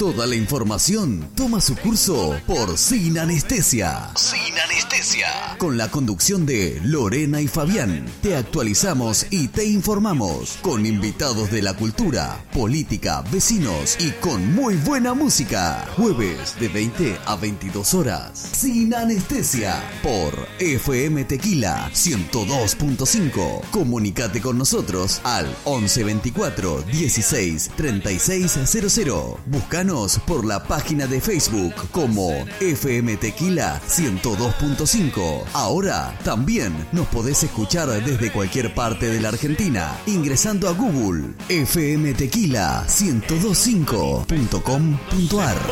Toda la información toma su curso por Sin Anestesia. Sin Anestesia. Con la conducción de Lorena y Fabián. Te actualizamos y te informamos con invitados de la cultura, política, vecinos y con muy buena música. Jueves de 20 a 22 horas. Sin Anestesia por FM Tequila 102.5. Comunícate con nosotros al 1124 16 3600. Búscanos por la página de Facebook como FM Tequila 102.5. Ahora también nos podés escuchar desde cualquier parte de la Argentina ingresando a Google fmtequila1025.com.ar.